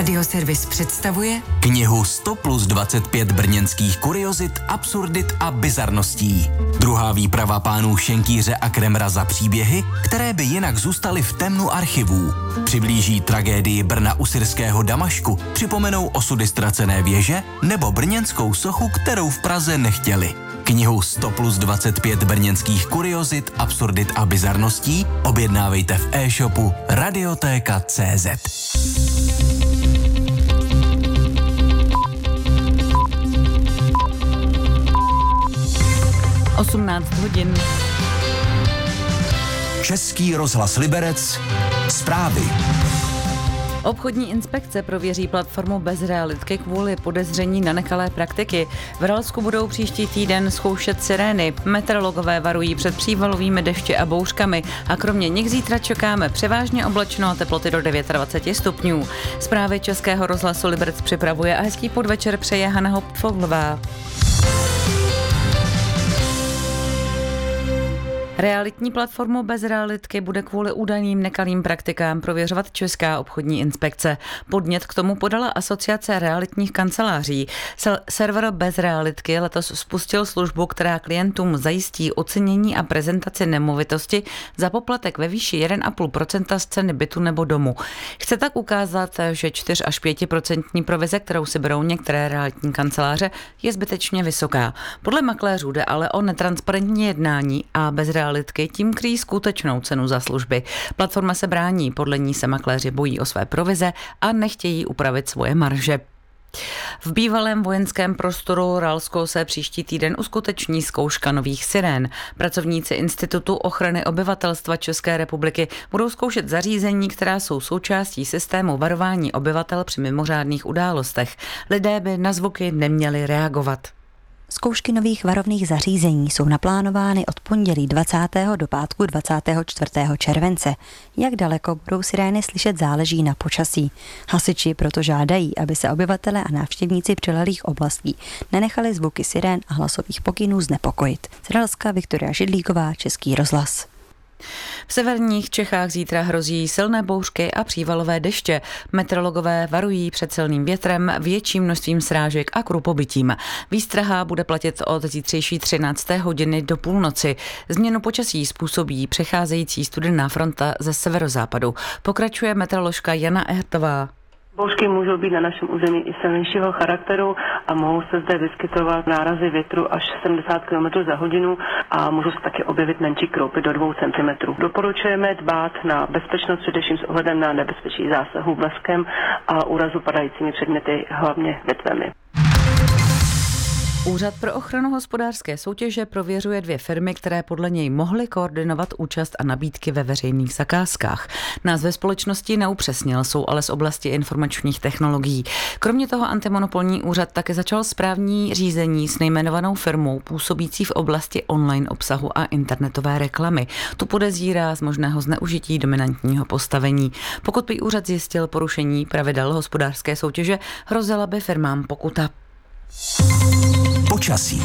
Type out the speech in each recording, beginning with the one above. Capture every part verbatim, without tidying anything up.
Radioservis představuje knihu sto plus dvacet pět brněnských kuriozit, absurdit a bizarností. Druhá výprava pánů Šenkýře a Kremra za příběhy, které by jinak zůstaly v temnu archivů. Přiblíží tragédii Brna u syrského Damašku, připomenou osudy ztracené věže nebo brněnskou sochu, kterou v Praze nechtěli. Knihu sto plus dvacet pět brněnských kuriozit, absurdit a bizarností objednávejte v e-shopu Radiotéka tečka cé zet. osmnáct hodin. Český rozhlas Liberec. Zprávy. Obchodní inspekce prověří platformu bez realitky kvůli podezření na nekalé praktiky. V Ralsku budou příští týden zkoušet sirény. Meteorologové varují před přívalovými dešti a bouřkami a kromě nich zítra čekáme převážně oblačno a teploty do dvacet devět stupňů. Zprávy Českého rozhlasu Liberec připravuje a hezký podvečer přeje Hana Hopfoglová. Realitní platformu bez realitky bude kvůli údajným nekalým praktikám prověřovat Česká obchodní inspekce. Podnět k tomu podala Asociace realitních kanceláří. Server bez realitky letos spustil službu, která klientům zajistí ocenění a prezentaci nemovitosti za poplatek ve výši jedna celá pět procenta z ceny bytu nebo domu. Chce tak ukázat, že čtyři až pět procent provize, kterou si berou některé realitní kanceláře, je zbytečně vysoká. Podle makléřů jde ale o netransparentní jednání a bez realitky tím kryjí skutečnou cenu za služby. Platforma se brání, podle ní se makléři bojí o své provize a nechtějí upravit svoje marže. V bývalém vojenském prostoru Ralsko se příští týden uskuteční zkouška nových sirén. Pracovníci Institutu ochrany obyvatelstva České republiky budou zkoušet zařízení, která jsou součástí systému varování obyvatel při mimořádných událostech. Lidé by na zvuky neměli reagovat. Zkoušky nových varovných zařízení jsou naplánovány od pondělí dvacátého do pátku dvacátého čtvrtého července. Jak daleko budou sirény slyšet, záleží na počasí. Hasiči proto žádají, aby se obyvatelé a návštěvníci přilehlých oblastí nenechali zvuky sirén a hlasových pokynů znepokojit. Z Ralska Viktoria Židlíková, Český rozhlas. V severních Čechách zítra hrozí silné bouřky a přívalové deště. Meteorologové varují před silným větrem, větším množstvím srážek a krupobytím. Výstraha bude platit od zítřejší třinácté hodiny do půlnoci. Změnu počasí způsobí přecházející studená fronta ze severozápadu. Pokračuje meteoroložka Jana Ertová. Bouřky můžou být na našem území i silnějšího charakteru a mohou se zde vyskytovat nárazy větru až sedmdesát kilometrů za hodinu a můžou se taky objevit menší kroupy do dvou centimetrů. Doporučujeme dbát na bezpečnost především s ohledem na nebezpečí zásahu bleskem a úrazu padajícími předměty, hlavně větvemi. Úřad pro ochranu hospodářské soutěže prověřuje dvě firmy, které podle něj mohly koordinovat účast a nabídky ve veřejných zakázkách. Názvy společnosti neupřesnil, jsou ale z oblasti informačních technologií. Kromě toho antimonopolní úřad také začal správní řízení s nejmenovanou firmou působící v oblasti online obsahu a internetové reklamy. Tu podezírá z možného zneužití dominantního postavení. Pokud by úřad zjistil porušení pravidel hospodářské soutěže, hrozila by firmám pokuta. Počasí.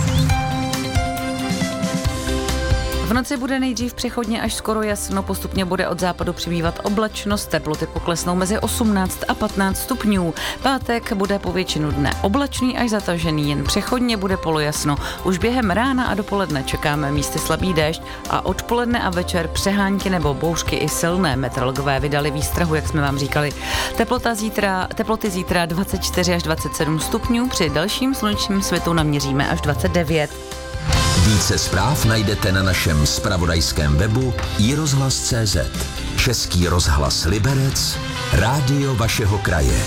V noci bude nejdřív přechodně až skoro jasno, postupně bude od západu přibývat oblačnost, teploty poklesnou mezi osmnáct a patnáct stupňů. Pátek bude po většinu dne oblačný až zatažený, jen přechodně bude polojasno. Už během rána a dopoledne čekáme místy slabý déšť a odpoledne a večer přehánky nebo bouřky i silné. Meteorologové vydali výstrahu, jak jsme vám říkali. Teplota zítra, teploty zítra dvacet čtyři až dvacet sedm stupňů, při dalším slunečním svitu naměříme až dvacet devět. Více zpráv najdete na našem zpravodajském webu i rozhlas tečka cé zet. Český rozhlas Liberec, rádio vašeho kraje.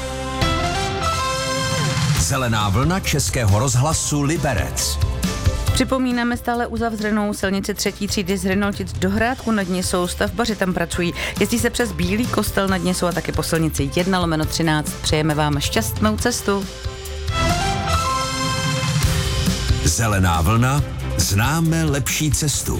Zelená vlna Českého rozhlasu Liberec. Připomínáme stále uzavřenou silnici třetí třídy z Hrynotic do Hrádku nad Nisou. Stavbaři tam pracují. Jezdí se přes Bílý Kostel nad Nisou a taky po silnici jedna lomeno třináct. Přejeme vám šťastnou cestu. Zelená vlna, známe lepší cestu.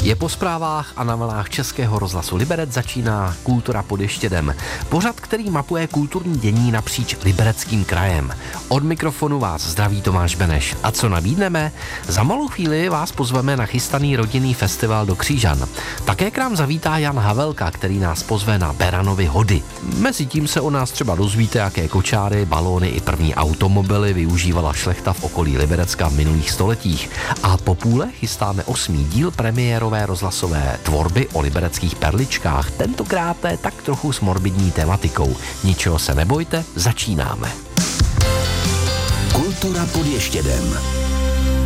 Je po zprávách a na vlnách Českého rozhlasu Liberec začíná Kultura pod Ještědem. Pořad, který mapuje kulturní dění napříč Libereckým krajem. Od mikrofonu vás zdraví Tomáš Beneš. A co nabídneme? Za malou chvíli vás pozveme na chystaný rodinný festival do Křížan. Také k nám zavítá Jan Havelka, který nás pozve na Beranovy hody. Mezitím se o nás třeba dozvíte, jaké kočáry, balóny i první automobily využívala šlechta v okolí Liberecka v minulých stoletích. A po půle chystáme osmý díl premiérové rozhlasové tvorby o libereckých perličkách, tentokrát tak trochu s morbidní tematikou. Ničeho se nebojte, začínáme. Kultura pod Ještědem.